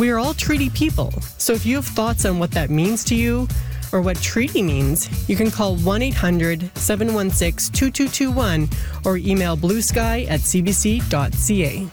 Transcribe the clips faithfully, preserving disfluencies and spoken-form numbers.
We are all treaty people, so if you have thoughts on what that means to you or what treaty means, you can call one eight hundred, seven one six, two two two one or email bluesky at c b c dot c a.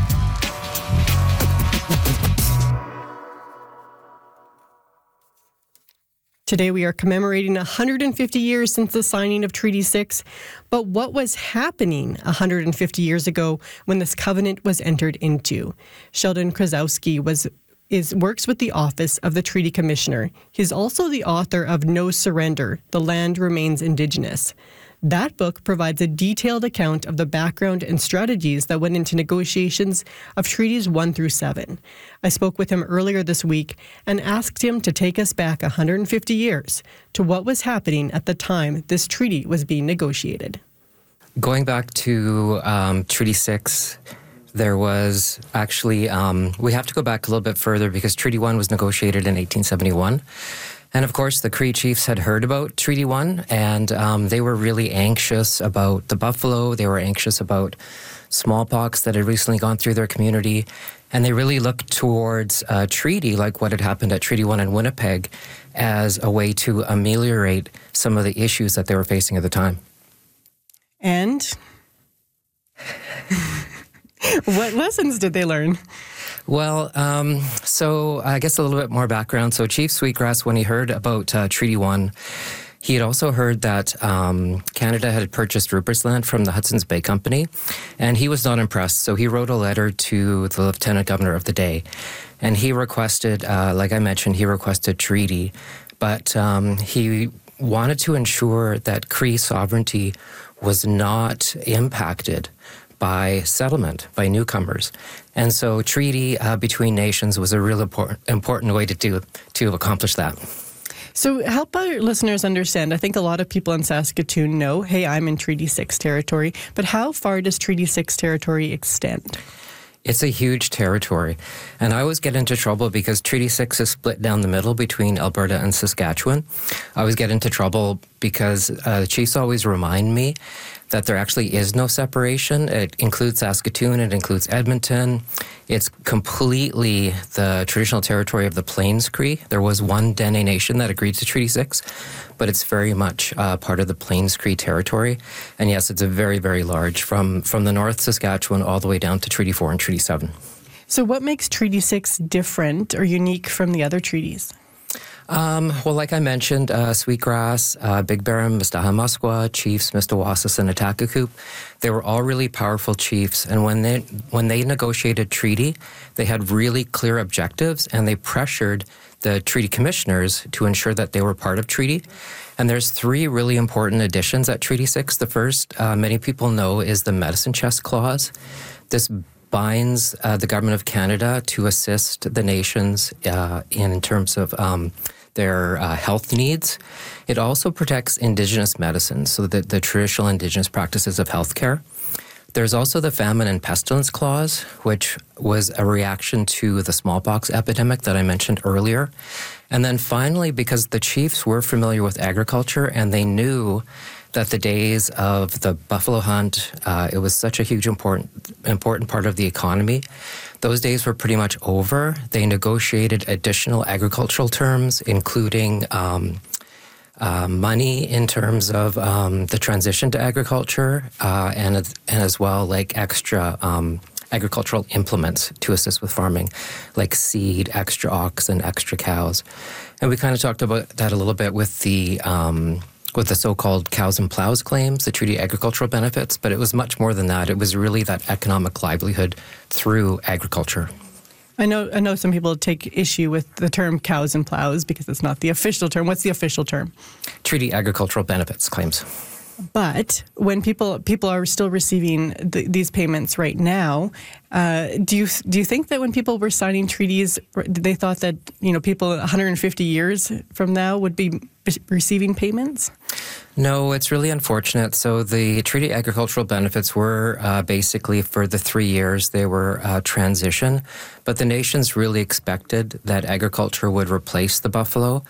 Today we are commemorating one hundred fifty years since the signing of Treaty six, but what was happening one hundred fifty years ago when this covenant was entered into? Sheldon Krasowski was is works with the Office of the Treaty Commissioner. He's also the author of No Surrender, The Land Remains Indigenous. That book provides a detailed account of the background and strategies that went into negotiations of Treaties one through seven. I spoke with him earlier this week and asked him to take us back one hundred fifty years to what was happening at the time this treaty was being negotiated. Going back to um, Treaty six, there was actually, um, we have to go back a little bit further because Treaty one was negotiated in eighteen seventy-one. And of course, the Cree chiefs had heard about Treaty one, and um, they were really anxious about the buffalo. They were anxious about smallpox that had recently gone through their community. And they really looked towards a treaty like what had happened at Treaty one in Winnipeg as a way to ameliorate some of the issues that they were facing at the time. And what lessons did they learn? Well, um, so I guess a little bit more background. So Chief Sweetgrass, when he heard about uh, Treaty one, he had also heard that um, Canada had purchased Rupert's Land from the Hudson's Bay Company, and he was not impressed. So he wrote a letter to the Lieutenant Governor of the day, and he requested, uh, like I mentioned, he requested treaty, but um, he wanted to ensure that Cree sovereignty was not impacted by settlement, by newcomers. And so treaty uh, between nations was a real important, important way to do to accomplish that. So help our listeners understand. I think a lot of people in Saskatoon know, hey, I'm in Treaty six territory, but how far does Treaty six territory extend? It's a huge territory. And I always get into trouble because Treaty six is split down the middle between Alberta and Saskatchewan. I always get into trouble because uh, the chiefs always remind me that there actually is no separation. It includes Saskatoon, it includes Edmonton. It's completely the traditional territory of the Plains Cree. There was one Dene Nation that agreed to Treaty six, but it's very much uh, part of the Plains Cree territory. And yes, it's a very, very large, from, from the North Saskatchewan all the way down to Treaty four and Treaty seven. So what makes Treaty six different or unique from the other treaties? Um, well, like I mentioned, uh, Sweetgrass, uh, Big Bear, Mistahamasqua, chiefs, Mistawasis, and Attackakoup, they were all really powerful chiefs. And when they when they negotiated treaty, they had really clear objectives, and they pressured the treaty commissioners to ensure that they were part of treaty. And there's three really important additions at Treaty six. The first, uh, many people know, is the Medicine Chest Clause. This binds uh, the Government of Canada to assist the nations uh, in terms of um, their uh, health needs. It also protects Indigenous medicine, so that the traditional Indigenous practices of healthcare. There's also the Famine and Pestilence Clause, which was a reaction to the smallpox epidemic that I mentioned earlier. And then finally, because the chiefs were familiar with agriculture and they knew that the days of the buffalo hunt, uh, it was such a huge important important part of the economy. Those days were pretty much over. They negotiated additional agricultural terms, including um, uh, money in terms of um, the transition to agriculture, uh, and and as well like extra um, agricultural implements to assist with farming, like seed, extra oxen, extra cows. And we kind of talked about that a little bit with the um, with the so-called cows and plows claims, the treaty agricultural benefits, but it was much more than that. It was really that economic livelihood through agriculture. I know I know some people take issue with the term cows and plows because it's not the official term. What's the official term? Treaty agricultural benefits claims. But when people people are still receiving the, these payments right now, uh, do you do you think that when people were signing treaties, they thought that you know people one hundred fifty years from now would be receiving payments? No, it's really unfortunate. So the treaty agricultural benefits were uh, basically for the three years they were uh, transition, but the nations really expected that agriculture would replace the buffalo.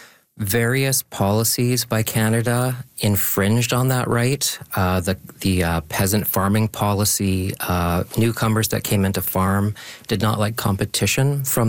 Various policies by Canada infringed on that right. Uh, the the uh, peasant farming policy, uh, newcomers that came into farm did not like competition from